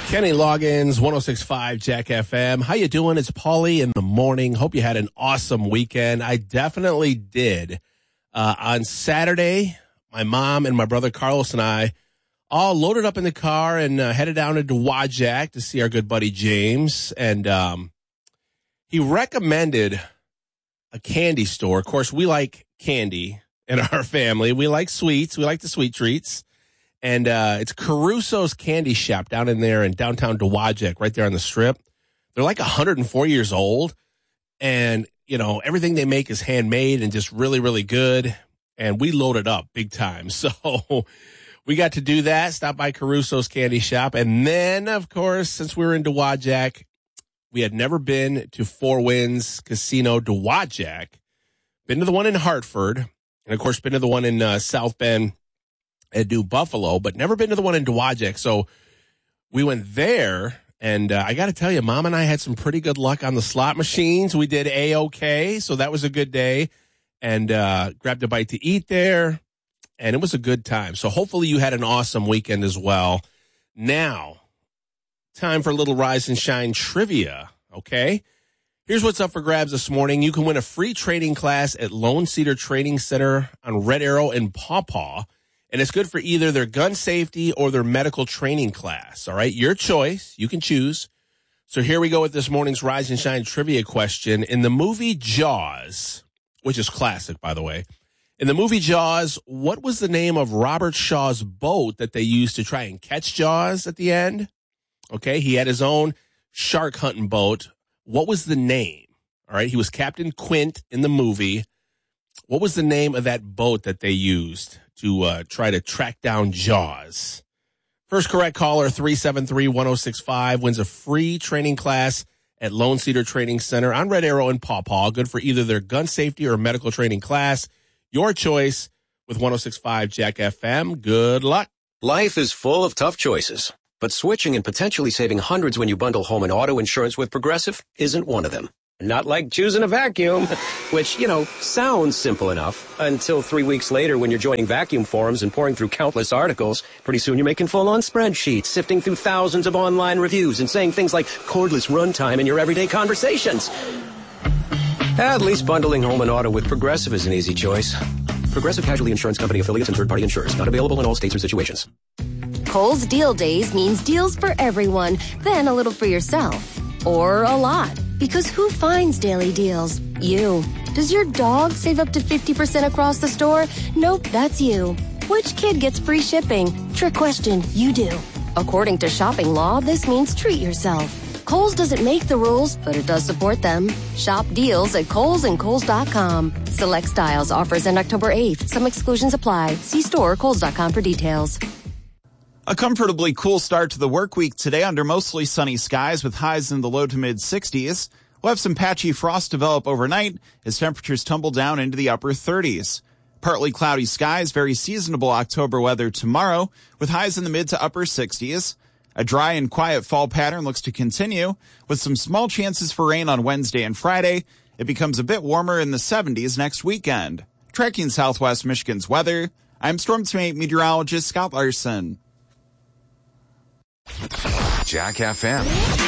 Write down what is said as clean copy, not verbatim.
Kenny Loggins, 106.5 Jack FM. How you doing? It's Paulie in the morning. Hope you had an awesome weekend. I definitely did. On Saturday, my mom and my brother Carlos and I all loaded up in the car and headed down to Dowagiac to see our good buddy James. And he recommended a candy store. Of course, we like candy in our family. We like sweets. We like the sweet treats. And it's Caruso's Candy Shop down in there in downtown Dowagiac, right there on the Strip. They're like 104 years old. And, you know, everything they make is handmade and just really, really good. And we loaded up big time. So we got to do that, stop by Caruso's Candy Shop. And then, of course, since we were in Dowagiac, we had never been to Four Winds Casino Dowagiac. Been to the one in Hartford. And, of course, been to the one in South Bend at New Buffalo, but never been to the one in Dowagiac. So we went there, and I got to tell you, Mom and I had some pretty good luck on the slot machines. We did A-OK, so that was a good day, and grabbed a bite to eat there, and it was a good time. So hopefully you had an awesome weekend as well. Now, time for a little Rise and Shine trivia, okay? Here's what's up for grabs this morning. You can win a free training class at Lone Cedar Training Center on Red Arrow in Paw Paw. And it's good for either their gun safety or their medical training class. All right, your choice. You can choose. So here we go with this morning's Rise and Shine trivia question. In the movie Jaws, which is classic, by the way, in the movie Jaws, what was the name of Robert Shaw's boat that they used to try and catch Jaws at the end? Okay, he had his own shark hunting boat. What was the name? All right, he was Captain Quint in the movie. What was the name of that boat that they used to try to track down Jaws? First correct caller, 373-1065, wins a free training class at Lone Cedar Training Center on Red Arrow in Paw Paw. Good for either their gun safety or medical training class. Your choice with 106.5 Jack FM. Good luck. Life is full of tough choices, but switching and potentially saving hundreds when you bundle home and auto insurance with Progressive isn't one of them. Not like choosing a vacuum, which, sounds simple enough until 3 weeks later when you're joining vacuum forums and pouring through countless articles. Pretty soon you're making full-on spreadsheets, sifting through thousands of online reviews and saying things like cordless runtime in your everyday conversations. At least bundling home and auto with Progressive is an easy choice. Progressive Casualty Insurance Company affiliates and third-party insurers. Not available in all states or situations. Kohl's Deal Days means deals for everyone, then a little for yourself. Or a lot. Because who finds daily deals? You. Does your dog save up to 50% across the store? Nope, that's you. Which kid gets free shipping? Trick question, you do. According to shopping law, this means treat yourself. Kohl's doesn't make the rules, but it does support them. Shop deals at Kohl's and Kohl's.com. Select styles, offers end October 8th. Some exclusions apply. See store or Kohl's.com for details. A comfortably cool start to the work week today under mostly sunny skies with highs in the low to mid 60s. We'll have some patchy frost develop overnight as temperatures tumble down into the upper 30s. Partly cloudy skies, very seasonable October weather tomorrow with highs in the mid to upper 60s. A dry and quiet fall pattern looks to continue with some small chances for rain on Wednesday and Friday. It becomes a bit warmer in the 70s next weekend. Tracking Southwest Michigan's weather, I'm Storm Team meteorologist Scott Larson. Jack FM.